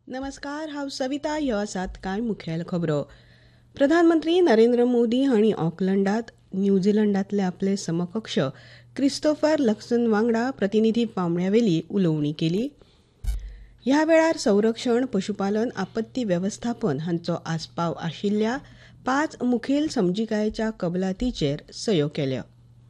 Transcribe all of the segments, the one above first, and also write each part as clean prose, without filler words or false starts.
नमस्कार, हांव सविता. ह्यो आसात कांय मुखेल खबरो. प्रधानमंत्री नरेंद्र मोदी हांणी ऑकलंडात न्यूझीलंडांतले आपले समकक्ष क्रिस्टोफर लक्सन वांगडा प्रतिनिधी पावंड्यावेली उलोवणी केली. ह्या वेळार संरक्षण, पशुपालन, आपत्ती वेवस्थापन हांचो आस्पाव आशिल्ल्या 5 मुखेल समजिकायेच्या कबलातीचेर सयो केल्यो.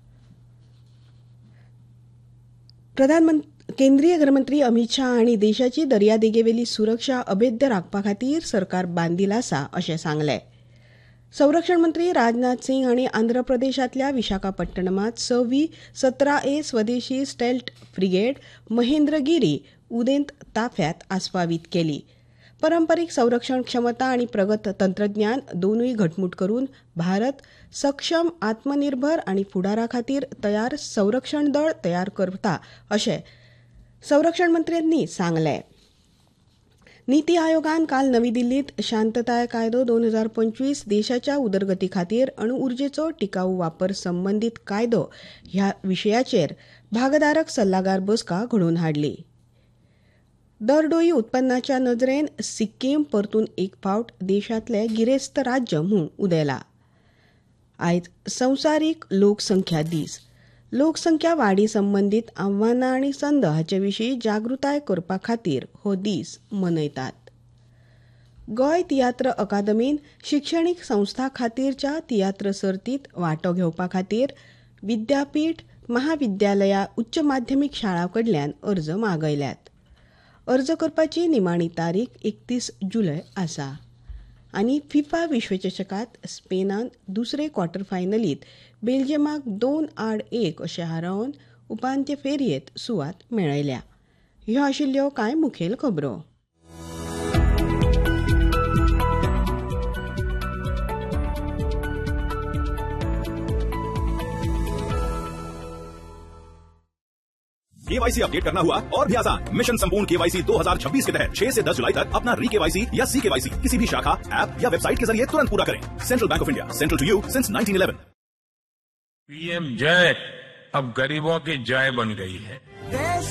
केंद्रीय गृहमंत्री अमित शाह हांणी देशाची दर्यादेगेवेली सुरक्षा अभेद्य राखपा खातीर सरकार बांदील आसा अशें सांगलें. संरक्षण मंत्री राजनाथ सिंग हांणी आंध्र प्रदेशांतल्या विशाखापट्टणमांत 6वी 17A स्वदेशी स्टेल्थ फ्रिगेट महेंद्रगिरी उदेंत ताफ्यांत आस्पावीत केली. पारंपारीक संरक्षण क्षमता आनी प्रगत तंत्रज्ञान दोनूय घटमूट करून भारत सक्षम, आत्मनिर्भर आनी फुडारा खातीर तयार संरक्षण दळ तयार करता अशें संरक्षण मंत्र्यांनी सांगलें. नीती आयोगान काल नवी दिल्लींत शांतताय कायदो 2025 देशाच्या उदरगती खातीर अणुउर्जेचो टिकाऊ वापर संबंदीत कायदो ह्या विशयाचेर भागधारक सल्लागार बसका घडोवन हाडली. दरडोई उत्पन्नाच्या नजरेन सिक्कीम परतून एक फावट देशांतलें गिरेस्त राज्य म्हूण उदेला. आयज संवसारीक लोकसंख्या दीस. लोकसंख्या वाडी संबंदीत आव्हानां आनी संद हाचे विशीं जागृताय करपा खातीर हो दीस मनयतात. गोंय तियात्र अकादमीन शिक्षणीक संस्था खातीरच्या तियात्र सर्तींत वांटो घेवपा खातीर विद्यापीठ, महाविद्यालया, उच्च माध्यमीक शाळां कडल्यान अर्ज मागयल्यात. अर्ज करपाची निमाणी तारीख 31 जुलय आसा. आनी फिफा विश्वचषकांत स्पेनान दुसरे क्वॉर्टर फायनलींत बेल्जियमाक 2-1 अशें हारोवन उपांत्य फेरयेंत सुवात मेळयल्या. ह्यो आशिल्ल्यो कांय मुखेल खबरो. केवाईसी अपडेट करना हुआ और भी आसान। मिशन संपूर्ण केवाईसी 2026 के तहत 6 से 10 जुलाई तक अपना री-केवाईसी या सी-केवाईसी किसी भी शाखा, ऐप या वेबसाइट के जरिए तुरंत पूरा करें। Central bank of India, central to you since 1911। PM जय अब गरीबों की जय बन गई है।